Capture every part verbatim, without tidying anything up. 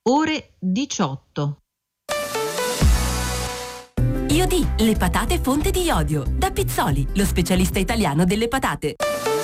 ore diciotto. Iodì, le patate fonte di iodio. Da Pizzoli, lo specialista italiano delle patate.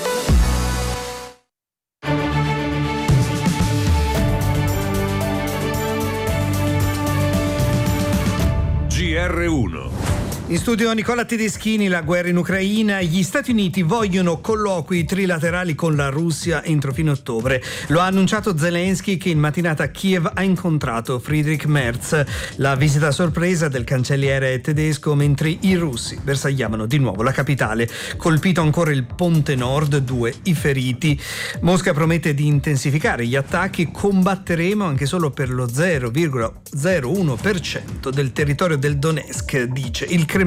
G R uno. In studio Nicola Tedeschini. La guerra in Ucraina. Gli Stati Uniti vogliono colloqui trilaterali con la Russia entro fine ottobre. Lo ha annunciato Zelensky, che in mattinata a Kiev ha incontrato Friedrich Merz. La visita sorpresa del cancelliere tedesco mentre i russi bersagliavano di nuovo la capitale. Colpito ancora il Ponte Nord, due i feriti. Mosca promette di intensificare gli attacchi. Combatteremo anche solo per lo zero virgola zero uno per cento del territorio del Donetsk, dice il Cremlino.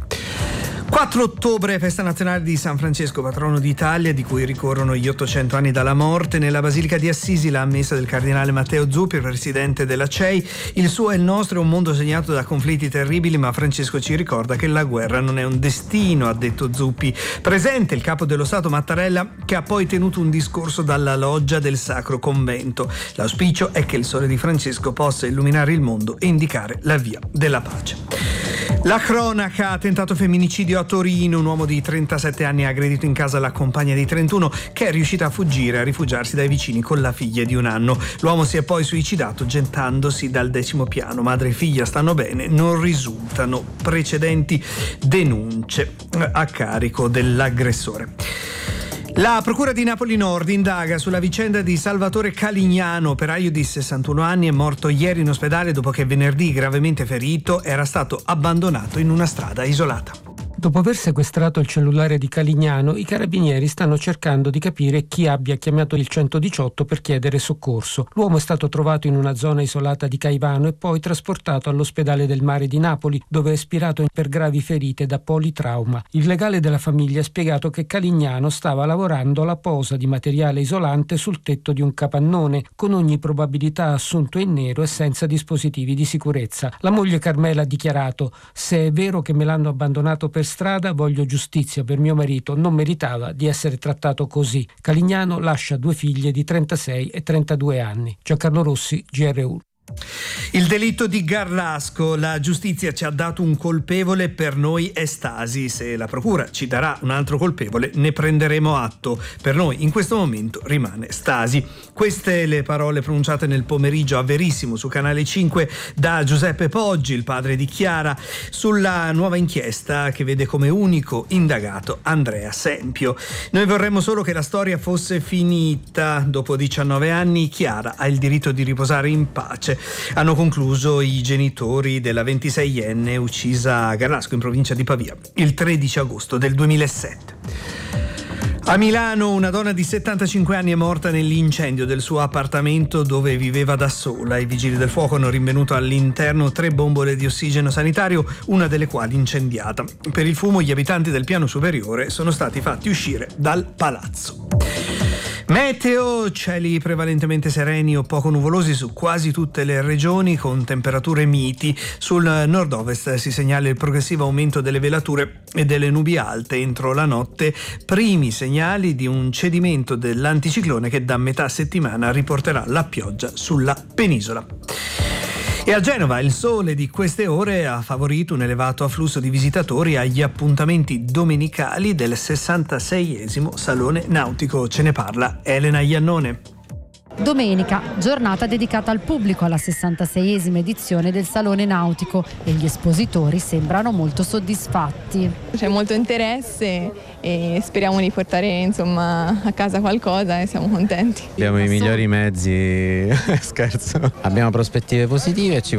quattro ottobre, festa nazionale di San Francesco, patrono d'Italia, di cui ricorrono gli ottocento anni dalla morte. Nella Basilica di Assisi la messa del cardinale Matteo Zuppi, presidente della C E I. Il suo e il nostro è un mondo segnato da conflitti terribili, ma Francesco ci ricorda che la guerra non è un destino, ha detto Zuppi. Presente il capo dello Stato Mattarella, che ha poi tenuto un discorso dalla loggia del Sacro Convento. L'auspicio è che il sole di Francesco possa illuminare il mondo e indicare la via della pace. La cronaca: tentato femminicidio a Torino. Un uomo di trentasette anni ha aggredito in casa la compagna di trentuno, che è riuscita a fuggire e a rifugiarsi dai vicini con la figlia di un anno. L'uomo si è poi suicidato gettandosi dal decimo piano. Madre e figlia stanno bene, non risultano precedenti denunce a carico dell'aggressore. La Procura di Napoli Nord indaga sulla vicenda di Salvatore Calignano, operaio di sessantuno anni, è morto ieri in ospedale dopo che venerdì, gravemente ferito, era stato abbandonato in una strada isolata. Dopo aver sequestrato il cellulare di Calignano, i carabinieri stanno cercando di capire chi abbia chiamato il centodiciotto per chiedere soccorso. L'uomo è stato trovato in una zona isolata di Caivano e poi trasportato all'ospedale del Mare di Napoli, dove è espirato per gravi ferite da politrauma. Il legale della famiglia ha spiegato che Calignano stava lavorando alla posa di materiale isolante sul tetto di un capannone, con ogni probabilità assunto in nero e senza dispositivi di sicurezza. La moglie Carmela ha dichiarato: «Se è vero che me l'hanno abbandonato per strada, voglio giustizia per mio marito, non meritava di essere trattato così». Calignano lascia due figlie di trentasei e trentadue anni. Giancarlo Rossi, G R uno. Il delitto di Garlasco: la giustizia ci ha dato un colpevole, per noi è Stasi. Se la procura ci darà un altro colpevole ne prenderemo atto. Per noi in questo momento rimane Stasi. Queste le parole pronunciate nel pomeriggio a Verissimo su Canale cinque da Giuseppe Poggi, il padre di Chiara, sulla nuova inchiesta che vede come unico indagato Andrea Sempio. Noi vorremmo solo che la storia fosse finita. Dopo diciannove anni Chiara ha il diritto di riposare in pace, hanno concluso i genitori della ventiseienne uccisa a Garlasco, in provincia di Pavia, il tredici agosto del duemilasette. A Milano una donna di settantacinque anni è morta nell'incendio del suo appartamento dove viveva da sola. I vigili del fuoco hanno rinvenuto all'interno tre bombole di ossigeno sanitario, una delle quali incendiata. Per il fumo gli abitanti del piano superiore sono stati fatti uscire dal palazzo. Meteo: cieli prevalentemente sereni o poco nuvolosi su quasi tutte le regioni, con temperature miti. Sul nord-ovest si segnala il progressivo aumento delle velature e delle nubi alte entro la notte, primi segnali di un cedimento dell'anticiclone che da metà settimana riporterà la pioggia sulla penisola. E a Genova il sole di queste ore ha favorito un elevato afflusso di visitatori agli appuntamenti domenicali del sessantaseiesimo Salone Nautico. Ce ne parla Elena Iannone. Domenica, giornata dedicata al pubblico alla sessantaseiesima edizione del Salone Nautico, e gli espositori sembrano molto soddisfatti. C'è molto interesse e speriamo di portare insomma a casa qualcosa e siamo contenti. Abbiamo i migliori mezzi, scherzo. Abbiamo prospettive positive e ci